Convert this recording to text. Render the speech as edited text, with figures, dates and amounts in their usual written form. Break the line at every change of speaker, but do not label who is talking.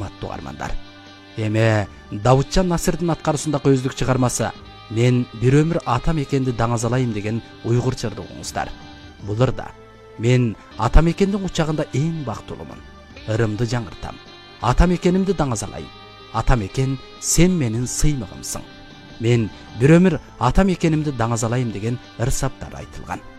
урматтуу угармандар. Эми Давытжан Насырдын аткаруусундагы өздүк чыгармасы "Мен бир өмүр ата мекенди даңазалайм" деген уйгур жырды угуңуздар. Бул ырда "Мен ата мекендин кучагында эң бактылуумун. Ырымды жаңыртам. Ата мекенимди даңазалайм. Ата мекен, сен менин сыймыгымсың. Мен бир өмүр ата мекенимди даңазалайм" деген ыр саптар айтылган.